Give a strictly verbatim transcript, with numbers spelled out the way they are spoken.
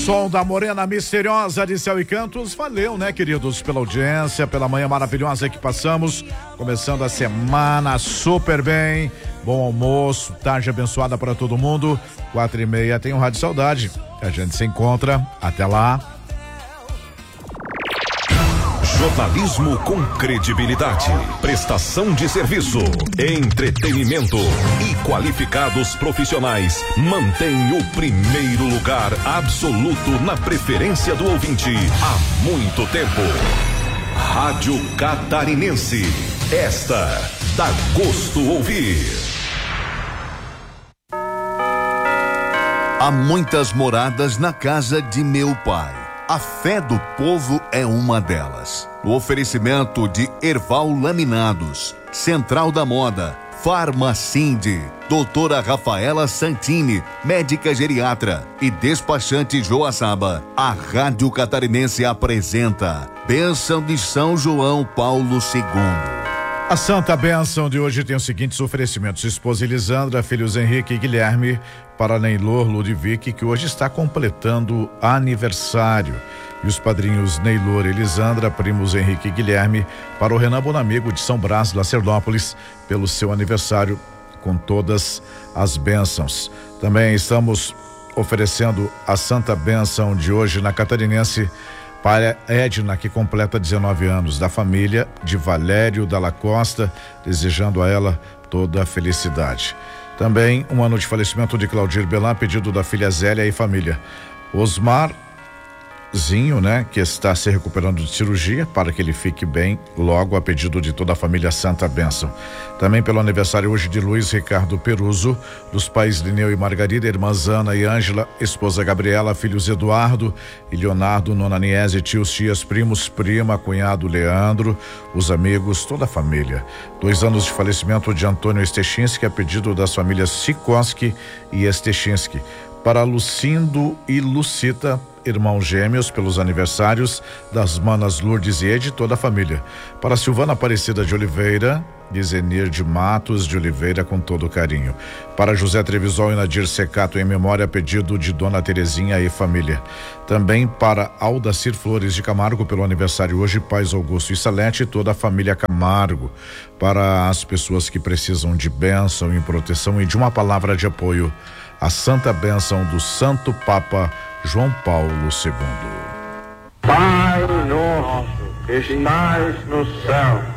som da Morena Misteriosa de Céu e Cantos. Valeu, né, queridos, pela audiência, pela manhã maravilhosa que passamos, começando a semana super bem, bom almoço, tarde abençoada para todo mundo. Quatro e meia tem um Rádio Saudade, a gente se encontra, até lá. Jornalismo com credibilidade, prestação de serviço, entretenimento e qualificados profissionais mantém o primeiro lugar absoluto na preferência do ouvinte há muito tempo. Rádio Catarinense, esta dá gosto ouvir. Há muitas moradas na casa de meu pai. A fé do povo é uma delas. O oferecimento de Erval Laminados, Central da Moda, Farmacinde, doutora Rafaela Santini, médica geriatra e despachante Joaçaba. A Rádio Catarinense apresenta Bênção de São João Paulo segundo. A Santa Bênção de hoje tem os seguintes oferecimentos: esposa Elisandra, filhos Henrique e Guilherme, para Neylor Ludwig, que hoje está completando aniversário. E os padrinhos Neylor e Elisandra, primos Henrique e Guilherme, para o Renan Bonamigo de São Brás, Lacernópolis, pelo seu aniversário, com todas as bênçãos. Também estamos oferecendo a Santa Bênção de hoje na Catarinense para Edna, que completa dezenove anos, da família de Valério Dalla Costa, desejando a ela toda a felicidade. Também um ano de falecimento de Claudir Belan, pedido da filha Zélia e família. Osmar Zinho, né, que está se recuperando de cirurgia, para que ele fique bem logo, a pedido de toda a família Santa Bênção. Também pelo aniversário hoje de Luiz Ricardo Peruso, dos pais Lineu e Margarida, irmãs Ana e Ângela, esposa Gabriela, filhos Eduardo e Leonardo, nona Niese, tios, tias, primos, prima, cunhado Leandro, os amigos, toda a família. Dois anos de falecimento de Antônio Stechinski, a pedido das famílias Sikoski e Stechinski. Para Lucindo e Lucita, irmãos gêmeos, pelos aniversários das manas Lourdes e Ed, toda a família. Para Silvana Aparecida de Oliveira, de Zenir de Matos de Oliveira, com todo carinho. Para José Trevisol e Nadir Secato, em memória, pedido de Dona Terezinha e família. Também para Aldacir Flores de Camargo, pelo aniversário hoje, pais Augusto e Salete, toda a família Camargo. Para as pessoas que precisam de bênção e proteção e de uma palavra de apoio, a Santa Bênção do Santo Papa João Paulo segundo. Pai nosso que estais no céu,